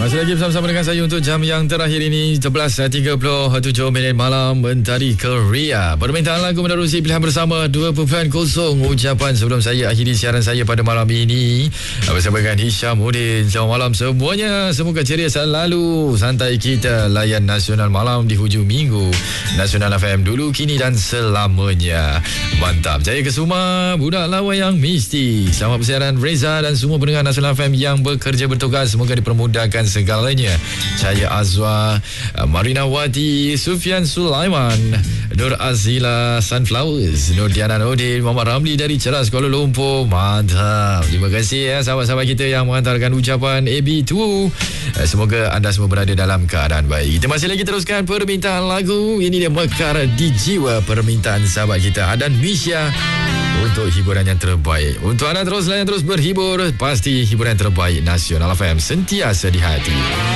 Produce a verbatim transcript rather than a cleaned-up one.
Masih lagi bersama-sama dengan saya untuk jam yang terakhir ini, sebelas tiga puluh tujuh minit malam Mentari Korea. Permintaan lagu menerusi pilihan bersama dua perpuluhan kosong. Ucapan sebelum saya akhiri siaran saya pada malam ini bersama dengan Hishamuddin. Selamat malam semuanya. Semoga ceria selalu. Santai kita layan Nasional Malam di hujung minggu. Nasional F M dulu, kini dan selamanya. Mantap. Jaya Kesuma, budak lawa yang misti. Selamat bersiaran Reza dan semua pendengar Nasional F M yang bekerja bertugas. Semoga dipermudahkan segalanya. Cahaya Azwa, Marina Wati, Sufian Sulaiman, Nur Azila Sunflowers, Nur Diana Nordin, Muhammad Ramli dari Ceras Kuala Lumpur. Mantap. Terima kasih ya sahabat-sahabat kita yang menghantarkan ucapan A B dua. Semoga anda semua berada dalam keadaan baik. Kita masih lagi teruskan permintaan lagu. Ini dia Mekar di Jiwa, permintaan sahabat kita Adan Misha untuk hiburan yang terbaik. Untuk anda terus layan, terus berhibur. Pasti hiburan yang terbaik Nasional F M sentiasa di hati.